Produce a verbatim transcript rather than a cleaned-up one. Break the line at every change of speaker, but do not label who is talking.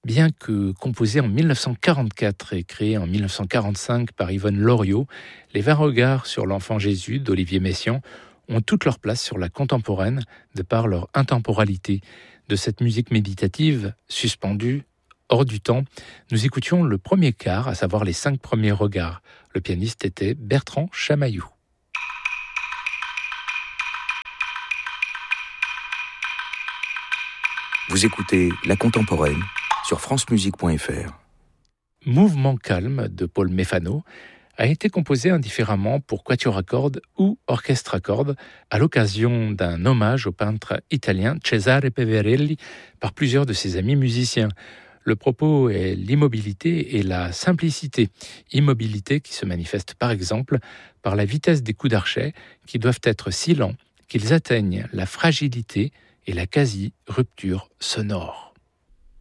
Bien que composé en mille neuf cent quarante-quatre et créé en mille neuf cent quarante-cinq par Yvonne Loriot, les vingt regards sur l'enfant Jésus d'Olivier Messiaen ont toute leur place sur la contemporaine de par leur intemporalité. De cette musique méditative, suspendue, hors du temps, nous écoutions le premier quart, à savoir les cinq premiers regards. Le pianiste était Bertrand Chamaillou.
Vous écoutez La Contemporaine sur france musique point f r.
Mouvement calme de Paul Méfano a été composé indifféremment pour quatuor à cordes ou orchestre à cordes à l'occasion d'un hommage au peintre italien Cesare Peverelli par plusieurs de ses amis musiciens. Le propos est l'immobilité et la simplicité. Immobilité qui se manifeste par exemple par la vitesse des coups d'archet qui doivent être si lents qu'ils atteignent la fragilité et la quasi-rupture sonore.